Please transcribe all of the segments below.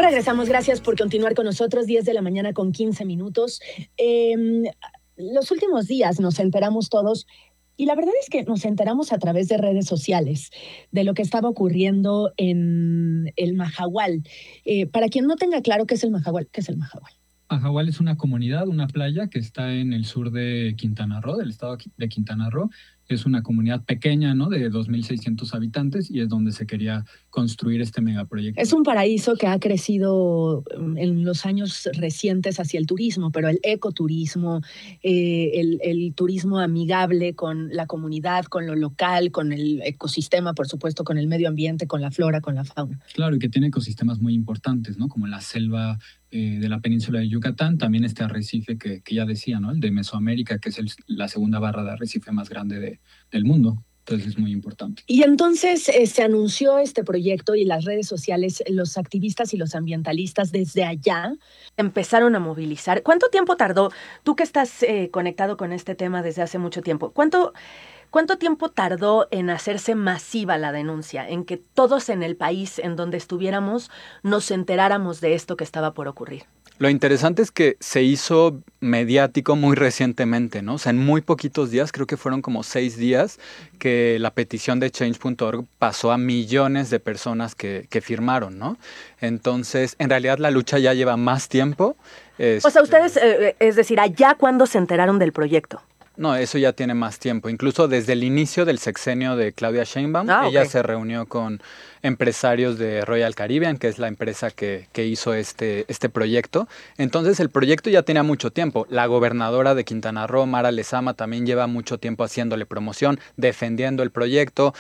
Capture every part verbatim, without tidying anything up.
regresamos, gracias por continuar con nosotros, diez de la mañana con quince minutos. Eh, los últimos días nos enteramos todos, y la verdad es que nos enteramos a través de redes sociales de lo que estaba ocurriendo en el Mahahual. Eh, para quien no tenga claro qué es el Mahahual, ¿qué es el Mahahual? Mahahual es una comunidad, una playa que está en el sur de Quintana Roo, del estado de Quintana Roo. Es una comunidad pequeña, ¿no?, de dos mil seiscientos habitantes, y es donde se quería construir este megaproyecto. Es un paraíso que ha crecido en los años recientes hacia el turismo, pero el ecoturismo, eh, el, el turismo amigable con la comunidad, con lo local, con el ecosistema, por supuesto, con el medio ambiente, con la flora, con la fauna. Claro, y que tiene ecosistemas muy importantes, ¿no?, como la selva eh, de la península de Yucatán, también este arrecife que, que ya decía, ¿no?, el de Mesoamérica, que es el, la segunda barra de arrecife más grande de, del mundo. Entonces es muy importante. Y entonces eh, se anunció este proyecto y las redes sociales, los activistas y los ambientalistas desde allá empezaron a movilizar. ¿Cuánto tiempo tardó? Tú que estás eh, conectado con este tema desde hace mucho tiempo, ¿cuánto, ¿cuánto tiempo tardó en hacerse masiva la denuncia, en que todos en el país en donde estuviéramos nos enteráramos de esto que estaba por ocurrir? Lo interesante es que se hizo mediático muy recientemente, ¿no? O sea, en muy poquitos días, creo que fueron como seis días, que la petición de change punto org pasó a millones de personas que, que firmaron, ¿no? Entonces, en realidad la lucha ya lleva más tiempo. Este... O sea, ustedes, eh, es decir, ¿allá cuándo se enteraron del proyecto? No, eso ya tiene más tiempo. Incluso desde el inicio del sexenio de Claudia Sheinbaum, ah, ella okay. se reunió con empresarios de Royal Caribbean, que es la empresa que, que hizo este, este proyecto. Entonces, el proyecto ya tenía mucho tiempo. La gobernadora de Quintana Roo, Mara Lezama, también lleva mucho tiempo haciéndole promoción, defendiendo el proyecto.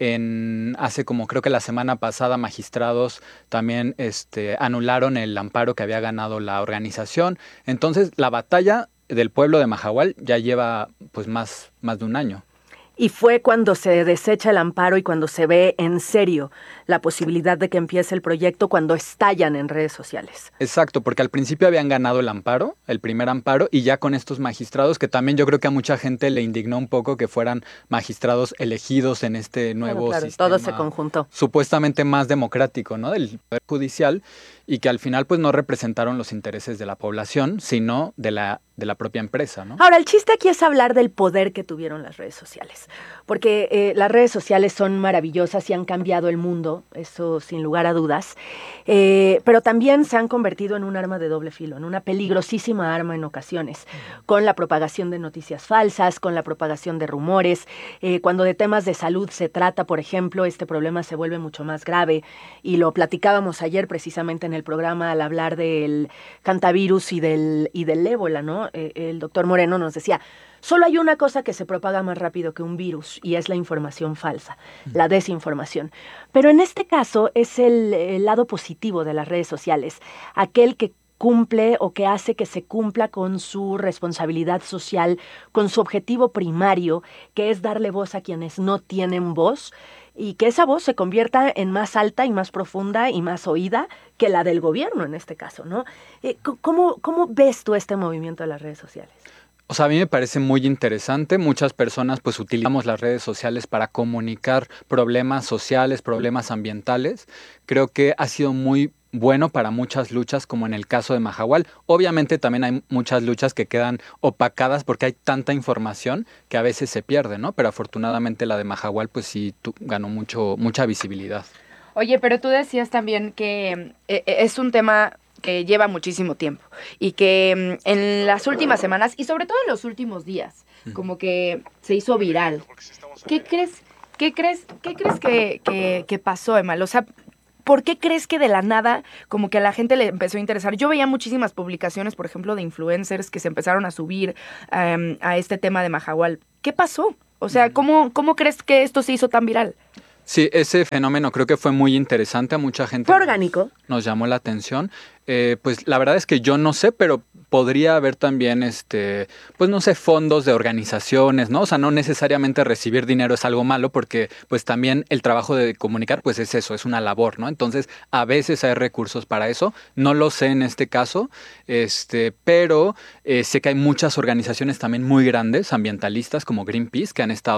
En, hace como creo que la semana pasada, magistrados también este, anularon el amparo que había ganado la organización. Entonces, la batalla del pueblo de Mahahual ya lleva pues más, más de un año. Y fue cuando se desecha el amparo y cuando se ve en serio la posibilidad de que empiece el proyecto, cuando estallan en redes sociales. Exacto, porque al principio habían ganado el amparo, el primer amparo, y ya con estos magistrados, que también yo creo que a mucha gente le indignó un poco que fueran magistrados elegidos en este nuevo claro, claro, sistema. Todo se conjuntó. Supuestamente más democrático, ¿no?, del Poder Judicial, y que al final pues no representaron los intereses de la población, sino de la, de la propia empresa, ¿no? Ahora, el chiste aquí es hablar del poder que tuvieron las redes sociales, porque eh, las redes sociales son maravillosas y han cambiado el mundo, eso sin lugar a dudas, eh, pero también se han convertido en un arma de doble filo, en una peligrosísima arma en ocasiones, con la propagación de noticias falsas, con la propagación de rumores. Eh, cuando de temas de salud se trata, por ejemplo, este problema se vuelve mucho más grave, y lo platicábamos ayer precisamente en el programa al hablar del cantavirus y del, y del ébola, ¿no? Eh, el doctor Moreno nos decía, solo hay una cosa que se propaga más rápido que un virus, y es la información falsa, la desinformación. Pero en este caso es el, el lado positivo de las redes sociales, aquel que cumple o que hace que se cumpla con su responsabilidad social, con su objetivo primario, que es darle voz a quienes no tienen voz, y que esa voz se convierta en más alta y más profunda y más oída que la del gobierno en este caso, ¿no? ¿Cómo, cómo ves tú este movimiento de las redes sociales? O sea, a mí me parece muy interesante. Muchas personas pues utilizamos las redes sociales para comunicar problemas sociales, problemas ambientales. Creo que ha sido muy bueno para muchas luchas, como en el caso de Mahahual. Obviamente también hay muchas luchas que quedan opacadas porque hay tanta información que a veces se pierde, ¿no? Pero afortunadamente la de Mahahual pues sí tu, ganó mucho, mucha visibilidad. Oye, pero tú decías también que eh, es un tema que lleva muchísimo tiempo y que mm, en las últimas semanas y sobre todo en los últimos días, como que se hizo viral. ¿Qué crees, qué crees, qué crees que, que, que pasó, Emal? O sea, ¿por qué crees que de la nada como que a la gente le empezó a interesar? Yo veía muchísimas publicaciones, por ejemplo, de influencers que se empezaron a subir um, a este tema de Mahahual. ¿Qué pasó? O sea, ¿cómo, cómo crees que esto se hizo tan viral? Sí, ese fenómeno creo que fue muy interesante. A mucha gente ¿Fue orgánico? Nos llamó la atención. Eh, pues la verdad es que yo no sé, pero podría haber también, este, pues no sé, fondos de organizaciones, ¿no? O sea, no necesariamente recibir dinero es algo malo, porque pues también el trabajo de comunicar, pues es eso, es una labor, ¿no? Entonces, a veces hay recursos para eso. No lo sé en este caso, este, pero eh, sé que hay muchas organizaciones también muy grandes, ambientalistas, como Greenpeace, que han estado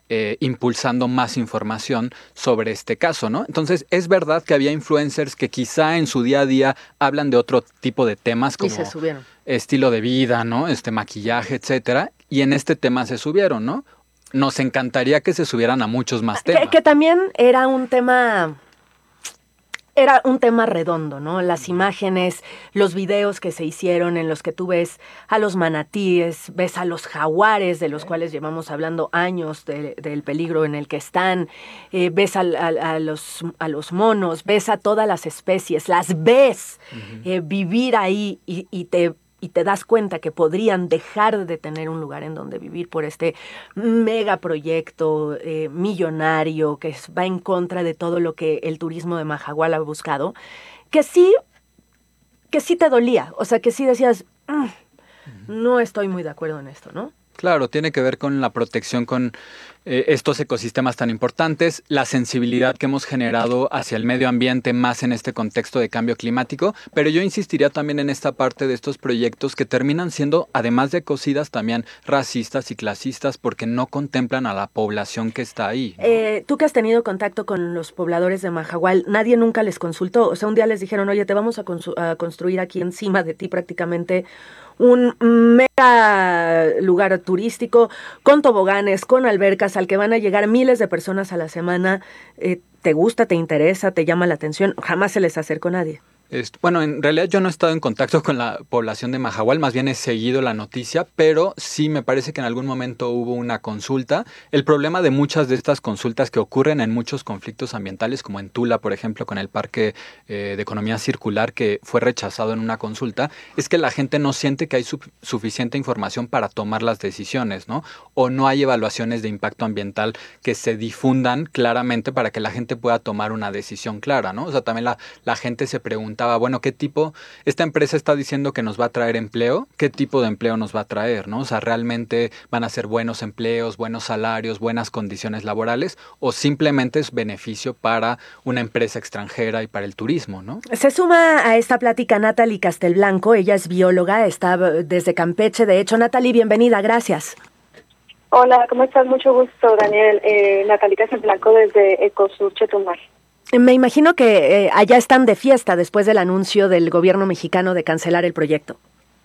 eh, impulsando más información sobre este caso, ¿no? Entonces, es verdad que había influencers que quizá en su día a día hablan de otro tipo de temas como y se subieron. Estilo de vida, ¿no? Este maquillaje, etcétera, y en este tema se subieron, ¿no? Nos encantaría que se subieran a muchos más temas. Que, que también era un tema... Era un tema redondo, ¿no? Las imágenes, los videos que se hicieron en los que tú ves a los manatíes, ves a los jaguares, de los cuales llevamos hablando años de, del peligro en el que están, eh, ves a, a, a, los, a los monos, ves a todas las especies, las ves uh-huh. eh, vivir ahí y, y te... y te das cuenta que podrían dejar de tener un lugar en donde vivir por este megaproyecto eh, millonario que va en contra de todo lo que el turismo de Mahahual ha buscado, que sí, que sí te dolía, o sea, que sí decías, mm, no estoy muy de acuerdo en esto, ¿no? Claro, tiene que ver con la protección con eh, estos ecosistemas tan importantes, la sensibilidad que hemos generado hacia el medio ambiente más en este contexto de cambio climático, pero yo insistiría también en esta parte de estos proyectos que terminan siendo, además de ecocidas, también racistas y clasistas porque no contemplan a la población que está ahí, ¿no? Eh, tú que has tenido contacto con los pobladores de Mahahual, nadie nunca les consultó, o sea, un día les dijeron, oye, te vamos a, cons- a construir aquí encima de ti prácticamente un mega lugar turístico con toboganes, con albercas, al que van a llegar miles de personas a la semana. Eh, ¿Te gusta, te interesa, te llama la atención? Jamás se les acercó nadie. Bueno, en realidad yo no he estado en contacto con la población de Mahahual, más bien he seguido la noticia, pero sí me parece que en algún momento hubo una consulta. El problema de muchas de estas consultas que ocurren en muchos conflictos ambientales, como en Tula, por ejemplo, con el Parque eh, de Economía Circular, que fue rechazado en una consulta, es que la gente no siente que hay su- suficiente información para tomar las decisiones, ¿no? O no hay evaluaciones de impacto ambiental que se difundan claramente para que la gente pueda tomar una decisión clara, ¿no? O sea, también la, la gente se pregunta, bueno, ¿qué tipo? Esta empresa está diciendo que nos va a traer empleo, ¿qué tipo de empleo nos va a traer, no? O sea, ¿realmente van a ser buenos empleos, buenos salarios, buenas condiciones laborales o simplemente es beneficio para una empresa extranjera y para el turismo, ¿no? Se suma a esta plática Natalie Castelblanco, ella es bióloga, está desde Campeche. De hecho, Natalie, bienvenida, gracias. Hola, ¿cómo estás? Mucho gusto, Daniel. Eh, Natalie Castelblanco desde Ecosur, Chetumal. Me imagino que eh, allá están de fiesta después del anuncio del gobierno mexicano de cancelar el proyecto.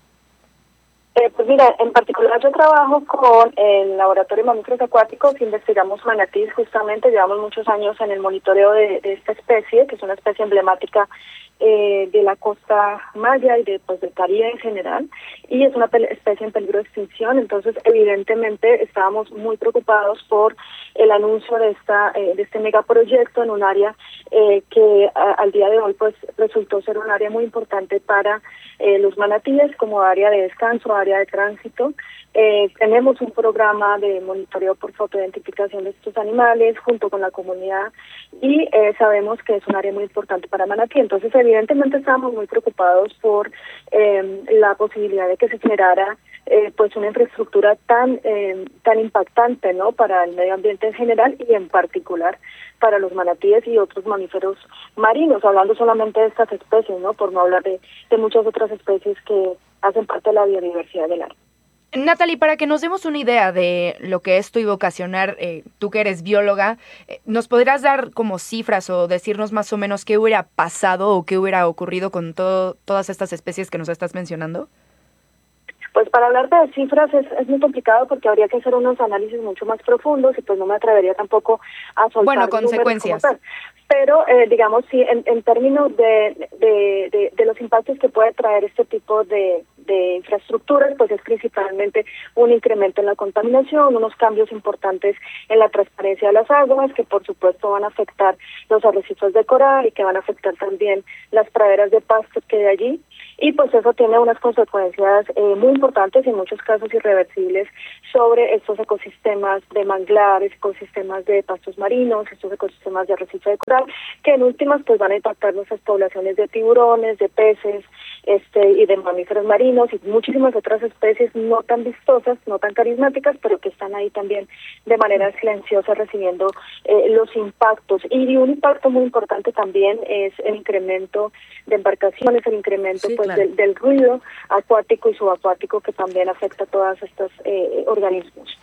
Eh, pues mira, en particular yo trabajo con el Laboratorio de Mamíferos Acuáticos, investigamos manatíes justamente, llevamos muchos años en el monitoreo de, de esta especie, que es una especie emblemática eh, de la costa maya y de, pues, del Caribe en general, y es una pe- especie en peligro de extinción. Entonces evidentemente estábamos muy preocupados por el anuncio de esta eh, de este megaproyecto en un área eh, que a, al día de hoy pues resultó ser un área muy importante para eh, los manatíes como área de descanso, área de tránsito. Eh, tenemos un programa de monitoreo por fotoidentificación de estos animales junto con la comunidad y eh, sabemos que es un área muy importante para manatí. Entonces evidentemente estábamos muy preocupados por eh, la posibilidad de que se generara eh, pues una infraestructura tan eh, tan impactante, ¿no?, para el medio ambiente en general y en particular para los manatíes y otros mamíferos marinos, hablando solamente de estas especies, ¿no?, por no hablar de, de muchas otras especies que hacen parte de la biodiversidad del área. Natalie, para que nos demos una idea de lo que esto iba a ocasionar, eh, tú que eres bióloga, eh, ¿nos podrías dar como cifras o decirnos más o menos qué hubiera pasado o qué hubiera ocurrido con todo, todas estas especies que nos estás mencionando? Pues para hablar de cifras es, es muy complicado porque habría que hacer unos análisis mucho más profundos y pues no me atrevería tampoco a soltar bueno, consecuencias. Números como tal. Pero eh, digamos sí, en, en términos de, de, de, de los impactos que puede traer este tipo de, de infraestructuras, pues es principalmente un incremento en la contaminación, unos cambios importantes en la transparencia de las aguas, que por supuesto van a afectar los arrecifes de coral y que van a afectar también las praderas de pasto que hay allí. Y pues eso tiene unas consecuencias eh, muy importantes y en muchos casos irreversibles sobre estos ecosistemas de manglares, ecosistemas de pastos marinos, estos ecosistemas de arrecife de coral, que en últimas pues van a impactar nuestras poblaciones de tiburones, de peces, este y de mamíferos marinos y muchísimas otras especies no tan vistosas, no tan carismáticas, pero que están ahí también de manera silenciosa recibiendo eh, los impactos. Y un impacto muy importante también es el incremento de embarcaciones, el incremento sí, pues claro. del, del ruido acuático y subacuático que también afecta a todos estos eh, organismos.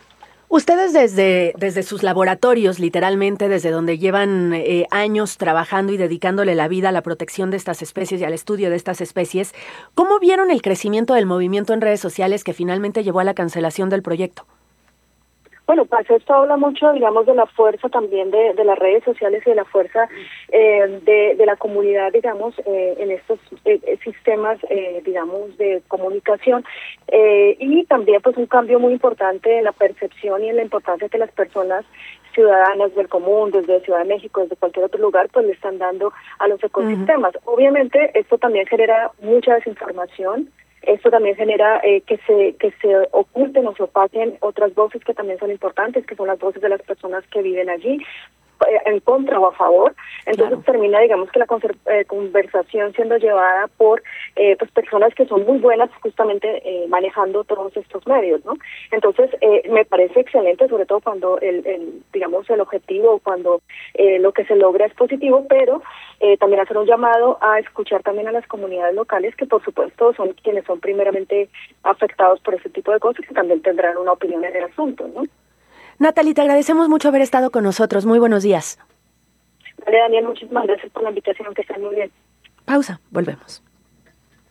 Ustedes desde, desde sus laboratorios, literalmente, desde donde llevan eh, años trabajando y dedicándole la vida a la protección de estas especies y al estudio de estas especies, ¿cómo vieron el crecimiento del movimiento en redes sociales que finalmente llevó a la cancelación del proyecto? Bueno, pues esto habla mucho, digamos, de la fuerza también de, de las redes sociales y de la fuerza eh, de, de la comunidad, digamos, eh, en estos eh, sistemas, eh, digamos, de comunicación. Eh, y también, pues, un cambio muy importante en la percepción y en la importancia que las personas ciudadanas del común, desde Ciudad de México, desde cualquier otro lugar, pues le están dando a los ecosistemas. Uh-huh. Obviamente, esto también genera mucha desinformación. Esto también genera eh, que se que se oculten o se opaquen otras voces que también son importantes, que son las voces de las personas que viven allí, eh, en contra o a favor. Entonces claro. termina, digamos, que la eh, conversación siendo llevada por eh, pues personas que son muy buenas justamente eh, manejando todos estos medios, ¿no? Entonces, eh, me parece excelente, sobre todo cuando el, el digamos, el objetivo, cuando eh, lo que se logra es positivo, pero Eh, también hacer un llamado a escuchar también a las comunidades locales, que por supuesto son quienes son primeramente afectados por ese tipo de cosas, que también tendrán una opinión en el asunto, ¿no? Natalie, te agradecemos mucho haber estado con nosotros. Muy buenos días. Vale, Daniel, muchísimas gracias por la invitación, que estén muy bien. Pausa, volvemos.